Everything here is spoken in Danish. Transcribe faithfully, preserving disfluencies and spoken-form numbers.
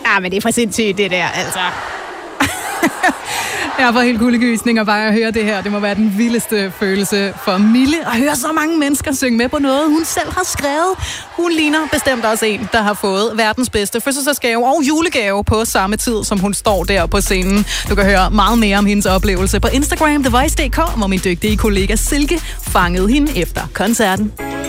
Ah, men det er for sindssygt, det der, altså. Jeg får helt kuldegysninger bare at høre det her. Det må være den vildeste følelse for Mille at høre så mange mennesker synge med på noget, hun selv har skrevet. Hun ligner bestemt også en, der har fået verdens bedste fødselsdagsgave og julegave på samme tid, som hun står der på scenen. Du kan høre meget mere om hendes oplevelse på Instagram, The Voice punktum d k, hvor min dygtige kollega Silke fangede hende efter koncerten.